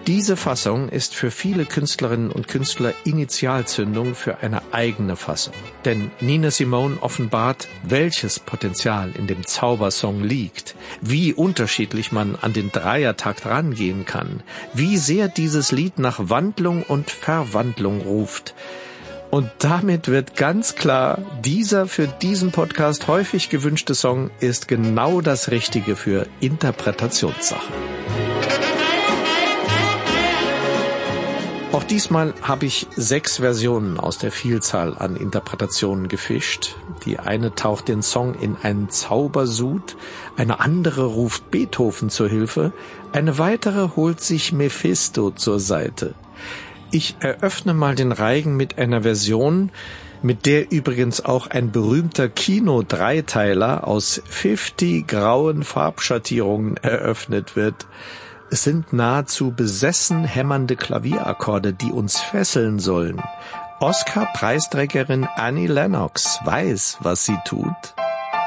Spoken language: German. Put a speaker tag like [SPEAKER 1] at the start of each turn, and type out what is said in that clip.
[SPEAKER 1] Diese Fassung ist für viele Künstlerinnen und Künstler Initialzündung für eine eigene Fassung. Denn Nina Simone offenbart, welches Potenzial in dem Zaubersong liegt, wie unterschiedlich man an den Dreiertakt rangehen kann, wie sehr dieses Lied nach Wandlung und Verwandlung ruft. Und damit wird ganz klar, dieser für diesen Podcast häufig gewünschte Song ist genau das Richtige für Interpretationssachen. Auch diesmal habe ich 6 Versionen aus der Vielzahl an Interpretationen gefischt. Die eine taucht den Song in einen Zaubersud, eine andere ruft Beethoven zur Hilfe, eine weitere holt sich Mephisto zur Seite. Ich eröffne mal den Reigen mit einer Version, mit der übrigens auch ein berühmter Kino-Dreiteiler aus 50 grauen Farbschattierungen eröffnet wird. Es sind nahezu besessen hämmernde Klavierakkorde, die uns fesseln sollen. Oscar-Preisträgerin Annie Lennox weiß, was sie tut.